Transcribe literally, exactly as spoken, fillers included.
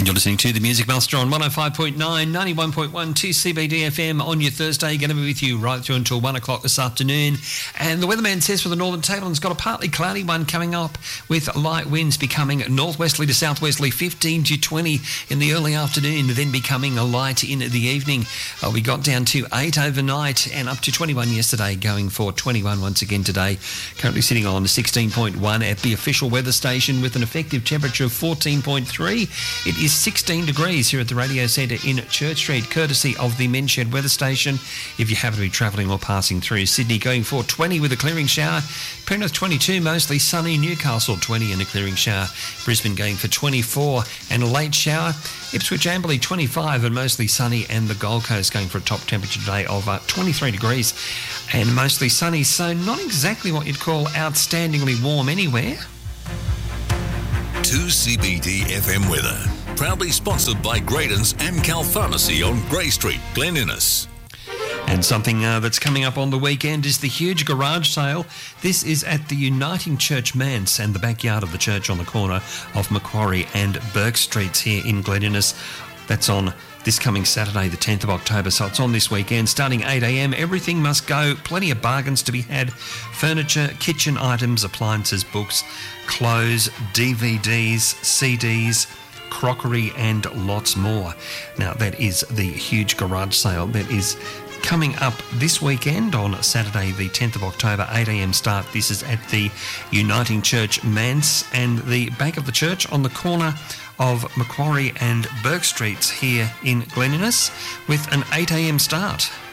And you're listening to the Music Master on one oh five point nine, ninety-one point one to C B D F M on your Thursday. Going to be with you right through until one o'clock this afternoon. And the weatherman says for the Northern Tableland's got a partly cloudy one coming up with light winds becoming northwesterly to southwesterly, fifteen to twenty in the early afternoon, then becoming a light in the evening. Uh, we got down to eight overnight and up to twenty-one yesterday, going for twenty-one once again today. Currently sitting on sixteen point one at the official weather station with an effective temperature of fourteen point three. It is sixteen degrees here at the Radio Centre in Church Street, courtesy of the Men's Shed weather station. If you happen to be travelling or passing through Sydney, going for twenty with a clearing shower. Penrith twenty-two, mostly sunny. Newcastle twenty and a clearing shower. Brisbane going for twenty-four and a late shower. Ipswich Amberley twenty-five and mostly sunny, and the Gold Coast going for a top temperature today of uh, twenty-three degrees and mostly sunny. So not exactly what you'd call outstandingly warm anywhere. two C B D F M weather. Proudly sponsored by Graydon's Amcal Pharmacy on Grey Street, Glen Innes. And something uh, that's coming up on the weekend is the huge garage sale. This is at the Uniting Church Manse and the backyard of the church on the corner of Macquarie and Burke Streets here in Glen Innes. That's on this coming Saturday, the tenth of October, so it's on this weekend, starting eight a.m. Everything must go. Plenty of bargains to be had. Furniture, kitchen items, appliances, books, clothes, D V Ds, C Ds, crockery and lots more. Now, that is the huge garage sale that is coming up this weekend on Saturday, the tenth of October, eight a.m. start. This is at the Uniting Church Manse and the back of the church on the corner of Macquarie and Burke Streets here in Glen Innes with an eight a.m. start.